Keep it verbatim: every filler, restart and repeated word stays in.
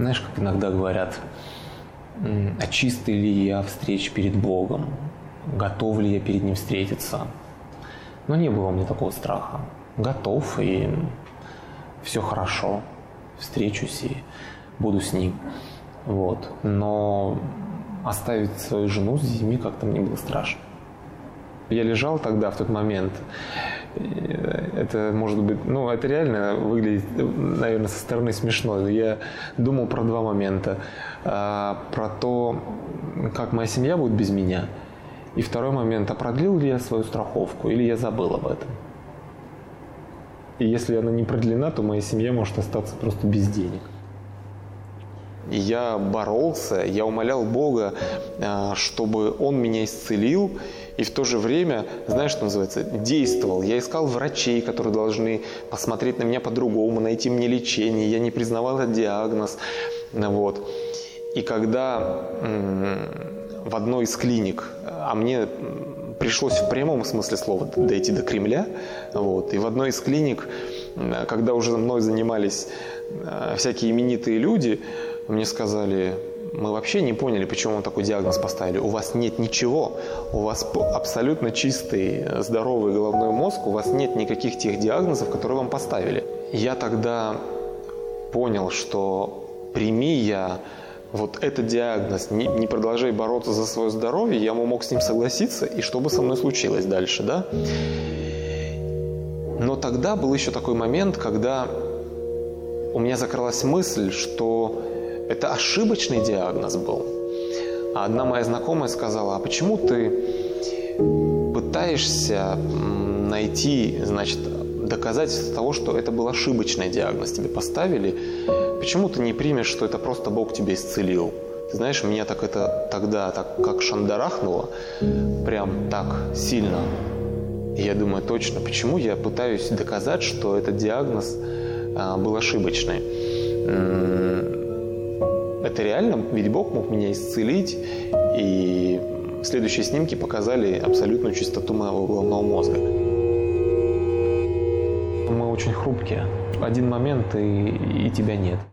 Знаешь, как иногда говорят, а чистый ли я встреч перед Богом, готов ли я перед Ним встретиться. Но не было у меня такого страха. Готов, и все хорошо, встречусь и буду с Ним. Вот. Но оставить свою жену с детьми как-то мне было страшно. Я лежал тогда, в тот момент, это может быть, ну, это реально выглядит, наверное, со стороны смешно. Я думал про два момента. Про то, как моя семья будет без меня. И второй момент, а продлил ли я свою страховку, или я забыл об этом. И если она не продлена, то моя семья может остаться просто без денег. Я боролся, я умолял Бога, чтобы Он меня исцелил, и в то же время, знаешь, что называется, действовал. Я искал врачей, которые должны посмотреть на меня по-другому, найти мне лечение. Я не признавал этот диагноз. Вот. И когда в одной из клиник, а мне пришлось в прямом смысле слова дойти до Кремля, вот, и в одной из клиник, когда уже мной занимались всякие именитые люди, мне сказали: мы вообще не поняли, почему вам такой диагноз поставили. У вас нет ничего, у вас абсолютно чистый, здоровый головной мозг, у вас нет никаких тех диагнозов, которые вам поставили. Я тогда понял, что прими я вот этот диагноз, не, не продолжай бороться за свое здоровье, я мог с ним согласиться, и что бы со мной случилось дальше, да? Но тогда был еще такой момент, когда у меня закралась мысль, что это ошибочный диагноз был. А одна моя знакомая сказала: а почему ты пытаешься найти, значит, доказательство того, что это был ошибочный диагноз, тебе поставили? Почему ты не примешь, что это просто Бог тебя исцелил? Ты знаешь, меня так это тогда так как шандарахнуло, прям так сильно. И я думаю, точно, почему я пытаюсь доказать, что этот диагноз а, был ошибочный? Это реально, ведь Бог мог меня исцелить, и следующие снимки показали абсолютную чистоту моего головного мозга. Мы очень хрупкие. В один момент и, и тебя нет.